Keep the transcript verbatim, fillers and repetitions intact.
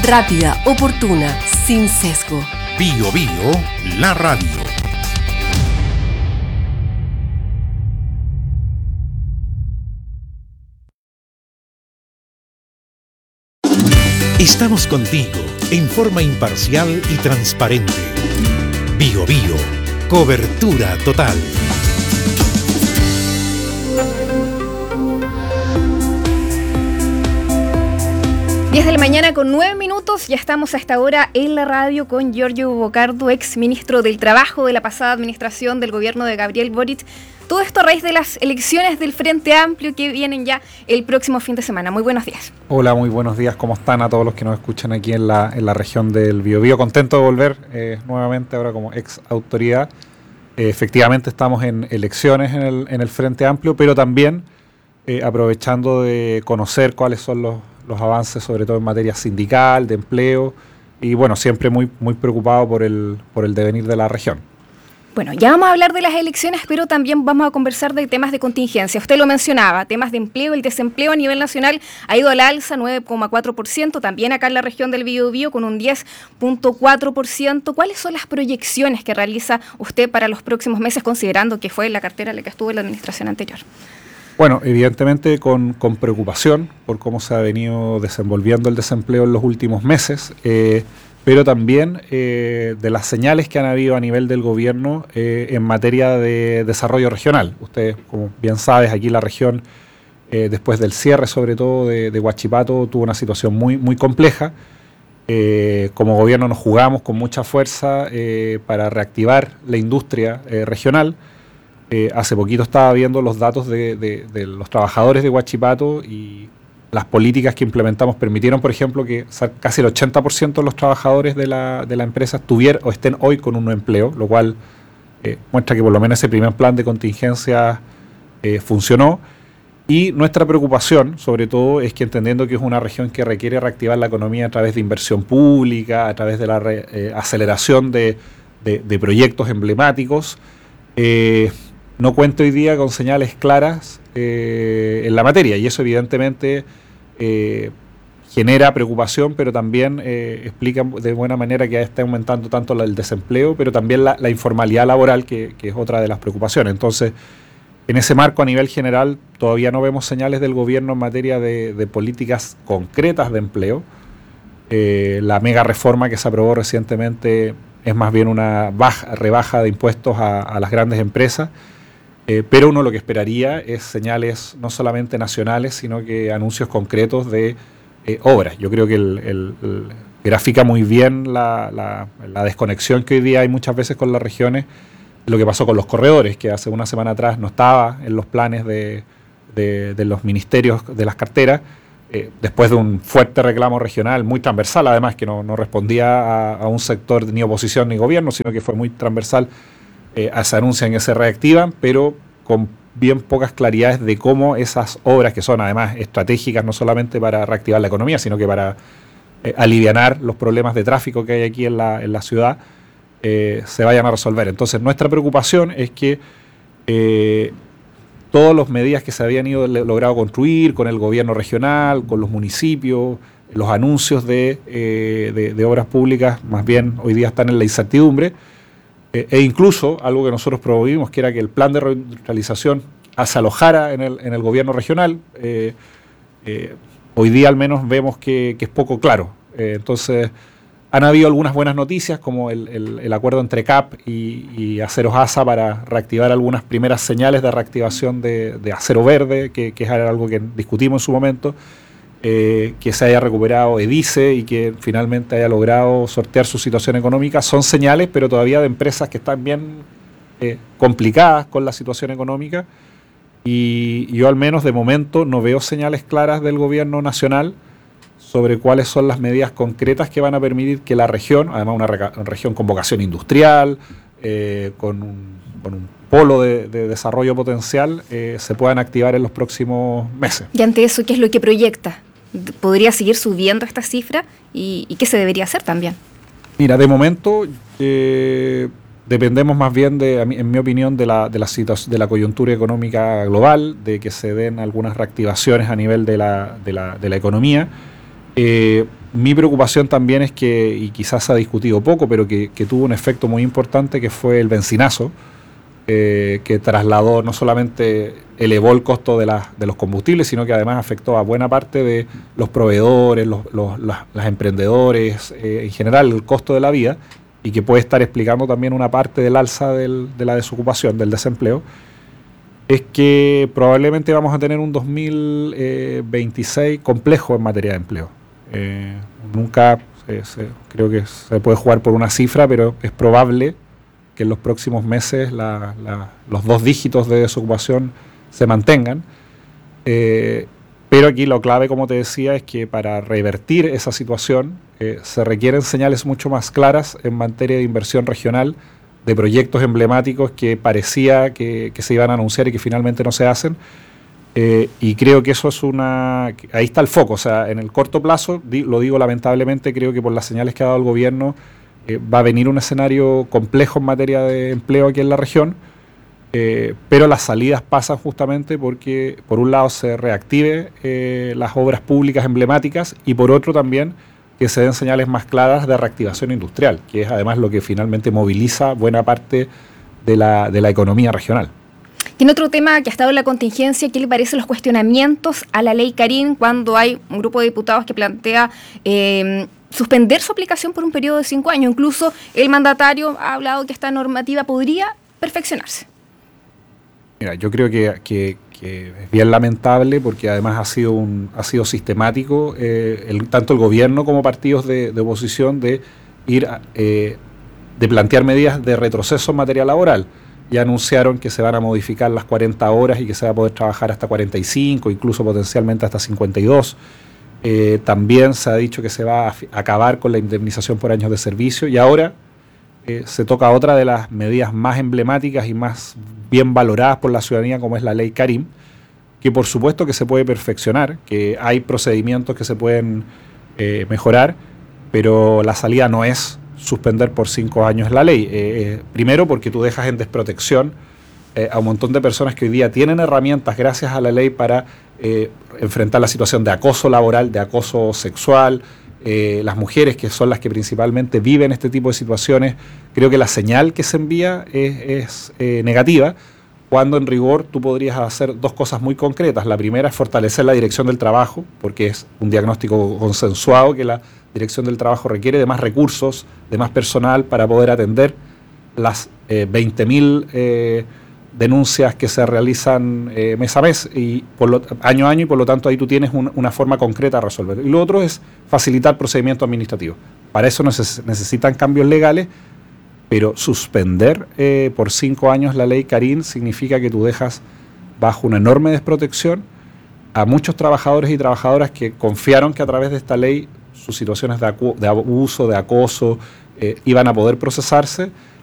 rápida, oportuna, sin sesgo. Bio Bio, la radio. Estamos contigo en forma imparcial y transparente. Bio Bio, cobertura total. diez de la mañana con nueve minutos, ya estamos a esta hora en la radio con Giorgio Bocardo, ex ministro del Trabajo de la pasada administración del gobierno de Gabriel Boric. Todo esto a raíz de las elecciones del Frente Amplio que vienen ya el próximo fin de semana. Muy buenos días. Hola, muy buenos días. ¿Cómo están a todos los que nos escuchan aquí en la, en la región del Biobío? Contento de volver eh, nuevamente ahora como ex autoridad. Eh, efectivamente estamos en elecciones en el, en el Frente Amplio, pero también eh, aprovechando de conocer cuáles son los, los avances, sobre todo en materia sindical, de empleo, y bueno, siempre muy, muy preocupado por el, por el devenir de la región. Bueno, ya vamos a hablar de las elecciones, pero también vamos a conversar de temas de contingencia. Usted lo mencionaba, temas de empleo. El desempleo a nivel nacional ha ido al alza, nueve coma cuatro por ciento, también acá en la región del Biobío con un diez coma cuatro por ciento. ¿Cuáles son las proyecciones que realiza usted para los próximos meses, considerando que fue la cartera en la que estuvo en la administración anterior? Bueno, evidentemente con, con preocupación por cómo se ha venido desenvolviendo el desempleo en los últimos meses, eh, pero también eh, de las señales que han habido a nivel del gobierno eh, en materia de desarrollo regional. Ustedes, como bien sabes, aquí la región, eh, después del cierre sobre todo de, de Huachipato, tuvo una situación muy, muy compleja. Eh, como gobierno nos jugamos con mucha fuerza eh, para reactivar la industria eh, regional. Eh, hace poquito estaba viendo los datos de, de, de los trabajadores de Huachipato y las políticas que implementamos permitieron, por ejemplo, que casi el ochenta por ciento de los trabajadores de la, de la empresa estuvieran o estén hoy con un empleo, lo cual eh, muestra que por lo menos ese primer plan de contingencia eh, funcionó. Y nuestra preocupación, sobre todo, es que entendiendo que es una región que requiere reactivar la economía a través de inversión pública, a través de la re, eh, aceleración de, de, de proyectos emblemáticos, eh, no cuenta hoy día con señales claras eh, en la materia, y eso evidentemente eh, genera preocupación, pero también eh, explica de buena manera que está aumentando tanto el desempleo, pero también la, la informalidad laboral, que, que es otra de las preocupaciones. Entonces, en ese marco a nivel general, todavía no vemos señales del gobierno en materia de, de políticas concretas de empleo. Eh, la mega reforma que se aprobó recientemente es más bien una baja, rebaja de impuestos a, a las grandes empresas. Eh, pero uno lo que esperaría es señales no solamente nacionales, sino que anuncios concretos de eh, obras. Yo creo que el, el, el grafica muy bien la, la, la desconexión que hoy día hay muchas veces con las regiones, lo que pasó con los corredores, que hace una semana atrás no estaba en los planes de, de, de los ministerios de las carteras, eh, después de un fuerte reclamo regional, muy transversal además, que no, no respondía a, a un sector ni oposición ni gobierno, sino que fue muy transversal. Eh, se anuncian que se reactivan, pero con bien pocas claridades de cómo esas obras, que son además estratégicas no solamente para reactivar la economía, sino que para eh, alivianar los problemas de tráfico que hay aquí en la, en la ciudad, eh, se vayan a resolver. Entonces, nuestra preocupación es que eh, todas las medidas que se habían ido logrado construir con el gobierno regional, con los municipios, los anuncios de, eh, de, de obras públicas, más bien hoy día están en la incertidumbre. Eh, e incluso algo que nosotros promovimos, que era que el plan de reindustrialización se alojara en el, en el gobierno regional, eh, eh, hoy día al menos vemos que, que es poco claro. Eh, entonces, han habido algunas buenas noticias, como el, el, el acuerdo entre C A P y, y Aceros A S A para reactivar algunas primeras señales de reactivación de, de acero verde, que, que es algo que discutimos en su momento. Eh, que se haya recuperado EDICE y que finalmente haya logrado sortear su situación económica, son señales, pero todavía de empresas que están bien eh, complicadas con la situación económica, y yo al menos de momento no veo señales claras del gobierno nacional sobre cuáles son las medidas concretas que van a permitir que la región, además una, reca- una región con vocación industrial, eh, con, un, con un polo de, de desarrollo potencial, eh, se puedan activar en los próximos meses. Y ante eso, ¿qué es lo que proyecta? ¿Podría seguir subiendo esta cifra? ¿Y, y qué se debería hacer también? Mira, de momento eh, dependemos más bien, de, en mi opinión, de la, de, la situa- de la coyuntura económica global, de que se den algunas reactivaciones a nivel de la, de la, de la economía. Eh, mi preocupación también es que, y quizás se ha discutido poco, pero que, que tuvo un efecto muy importante, que fue el bencinazo, eh, que trasladó, no solamente elevó el costo de, la, de los combustibles, sino que además afectó a buena parte de los proveedores, los, los las, las emprendedores, eh, en general el costo de la vida, y que puede estar explicando también una parte del alza del, de la desocupación, del desempleo, es que probablemente vamos a tener un dos mil veintiséis complejo en materia de empleo. Eh, nunca, se, se, creo que se puede jugar por una cifra, pero es probable que en los próximos meses la, la, los dos dígitos de desocupación se mantengan. Eh, pero aquí lo clave, como te decía, es que para revertir esa situación eh, se requieren señales mucho más claras en materia de inversión regional, de proyectos emblemáticos que parecía que, que se iban a anunciar y que finalmente no se hacen. Eh, y creo que eso es una... Ahí está el foco. O sea, en el corto plazo, di, lo digo lamentablemente, creo que por las señales que ha dado el gobierno eh, va a venir un escenario complejo en materia de empleo aquí en la región, eh, pero las salidas pasan justamente porque, por un lado, se reactive eh, las obras públicas emblemáticas y, por otro, también que se den señales más claras de reactivación industrial, que es además lo que finalmente moviliza buena parte de la, de la economía regional. Y en otro tema que ha estado en la contingencia, ¿qué le parecen los cuestionamientos a la ley Karim cuando hay un grupo de diputados que plantea eh, suspender su aplicación por un periodo de cinco años? Incluso el mandatario ha hablado que esta normativa podría perfeccionarse. Mira, yo creo que, que, que es bien lamentable porque además ha sido un ha sido sistemático eh, el, tanto el gobierno como partidos de, de oposición de ir a, eh, de plantear medidas de retroceso en materia laboral. Ya anunciaron que se van a modificar las cuarenta horas y que se va a poder trabajar hasta cuarenta y cinco, incluso potencialmente hasta cincuenta y dos. Eh, también se ha dicho que se va a acabar con la indemnización por años de servicio y ahora eh, se toca otra de las medidas más emblemáticas y más bien valoradas por la ciudadanía, como es la ley Karim, que por supuesto que se puede perfeccionar, que hay procedimientos que se pueden eh, mejorar, pero la salida no es suspender por cinco años la ley. Eh, primero porque tú dejas en desprotección eh, a un montón de personas que hoy día tienen herramientas gracias a la ley para eh, enfrentar la situación de acoso laboral, de acoso sexual. Eh, las mujeres, que son las que principalmente viven este tipo de situaciones, creo que la señal que se envía es, es eh, negativa, cuando en rigor tú podrías hacer dos cosas muy concretas. La primera es fortalecer la dirección del trabajo, porque es un diagnóstico consensuado que la Dirección del Trabajo requiere de más recursos, de más personal para poder atender las eh, veinte mil eh, denuncias que se realizan eh, mes a mes, y por lo, año a año, y por lo tanto ahí tú tienes un, una forma concreta de resolver. Y lo otro es facilitar procedimientos administrativos. Para eso neces- necesitan cambios legales, pero suspender eh, por cinco años la ley Karim significa que tú dejas bajo una enorme desprotección a muchos trabajadores y trabajadoras que confiaron que a través de esta ley sus situaciones de, acu- de abuso, de acoso, eh, iban a poder procesarse,